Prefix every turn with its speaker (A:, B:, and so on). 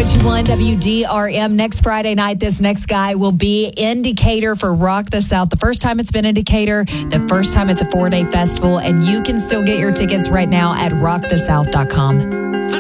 A: 102.1 WDRM. Next Friday night, this next guy will be in Decatur for Rock the South. The first time it's been in Decatur, the first time it's a 4-day festival, and you can still get your tickets right now at rockthesouth.com.